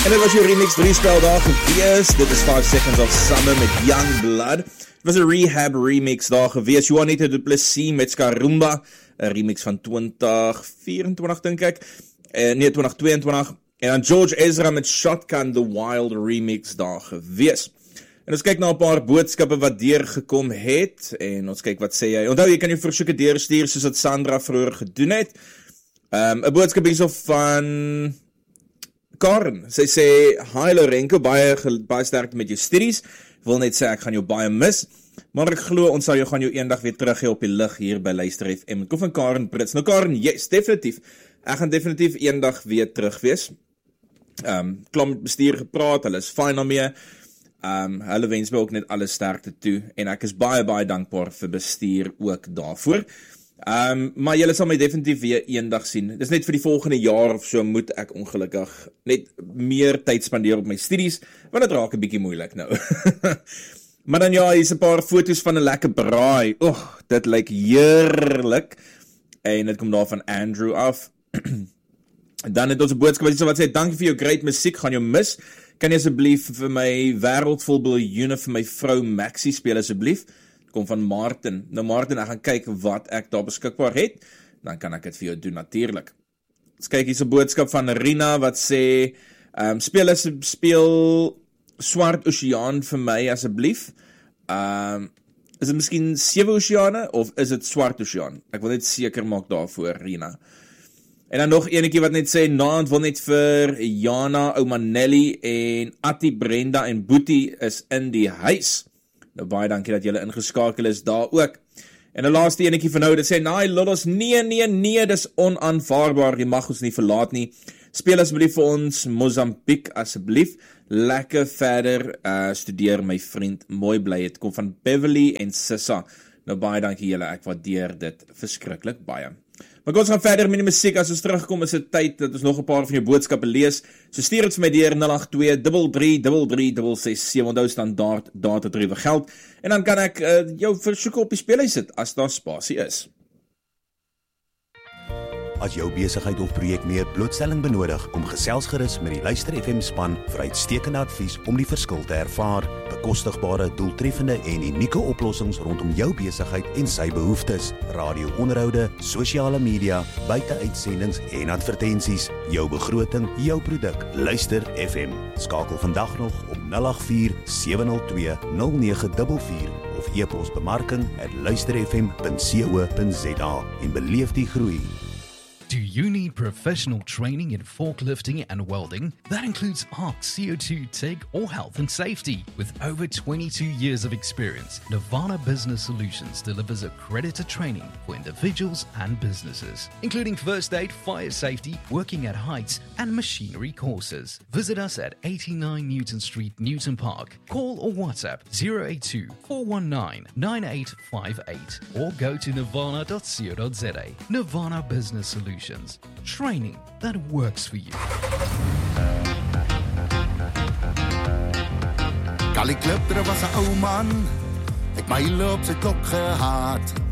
En dit was jou Remix 3 spel daar gewees. Dit is 5 Seconds of Summer met Young Blood. Dit was 'n rehab remix daar gewees. Juanita Du Plessis met Skarumba, 'n remix van 2024 dink ek. Nee, 2022. En dan George Ezra met Shotgun, The Wild remix daar gewees. En ons kyk na 'n paar boodskappe wat deurgekom het en ons kyk wat sê jy. Onthou jy kan jou versoeke deurstuur soos wat Sandra vroeër gedoen het. 'n boodskap hierso van Karen. Sy sê, "Hi Lorenko, baie sterkte met jou studies. Wil net sê ek gaan jou baie mis, maar ek glo ons sal jou gaan jou eendag weer terug hê op die lig hier by Luister FM." Ek kom van Karen Brits. Nou Karen, yes, definitief. Ek gaan definitief eendag weer terug wees. Klaar met bestuur gepraat, hulle is fyn daarmee. Hulle wens my ook net alle sterkte toe en ek is baie dankbaar vir bestuur ook daarvoor. Maar julle sal my definitief weer eendag sien. Dis net vir die volgende jaar of so moet ek ongelukkig net meer tyd spandeer op my studies, want dit raak 'n bietjie moeilik nou. Maar dan ja, hier's 'n paar foto's van 'n lekker braai. Dit lyk heerlik. En dit kom daar van Andrew af. Dan het ons 'n boodskap wat sê, "Dankie vir jou great musiek, gaan jou mis. Kan jy asseblief vir my Wêreldvol Biljoene vir my vrou Maxie speel asseblief?" Kom van Martin. Nou Martin, ek gaan kyk wat ek daar beskikbaar het, dan kan ek dit vir jou doen natuurlik. Ons kyk hier 'n boodskap van Rina wat sê, speel Swart Oseaan vir my asseblief. Is dit miskien 7 oseane of is dit Swart Oseaan? Ek wil net seker maak daarvoor, Rina. En dan nog enetjie wat net sê, "Naand wil net vir Jana, ouma Nelly en Attie, Brenda en Boetie is in die huis." Nou baie dankie dat julle ingeskakel is daar ook. En 'n laaste enetjie vir nou, dit sê, "Naai Loddos, nee, dis onaanvaarbaar, jy mag ons nie verlaat nie. Speel asseblief vir ons Mosambiek asseblief. Lekker verder studeer my vriend, mooi bly." Het kom van Beverly en Sissa. Nou baie dankie julle, ek waardeer dit verskriklik baie. Maar ons gaan verder met die musiek. As ons terugkom is dit tyd dat ons nog 'n paar van jou boodskappe lees. So stuur dit vir my deur 082333366. Onthou standaard datatariewe geld. En dan kan ek jou versoeke op die speellys sit as daar spasie is. As jou besigheid of projek meer blootstelling benodig, kom gesels gerus met die Luister FM span vir uitstekende advies om die verskil te ervaar. Bekostigbare, doeltreffende en unieke oplossings rondom jou besigheid en sy behoeftes. Radio-onderhoude, sosiale media, buiteuitsendings en advertensies. Jou begroting, jou produk. Luister FM. Skakel vandag nog op 084 702 0944 of e-pos bemarking@luisterfm.co.za en beleef die groei. Do you need professional training in forklifting and welding? That includes ARC, CO2, TIG, or health and safety. With over 22 years of experience, Nirvana Business Solutions delivers accredited training for individuals and businesses, including first aid, fire safety, working at heights, and machinery courses. Visit us at 89 Newton Street, Newton Park. Call or WhatsApp 082-419-9858 or go to nirvana.co.za. Nirvana Business Solutions. Training that works for you. Kali Klipter was 'n ou man, ek my loop sy kop gehad.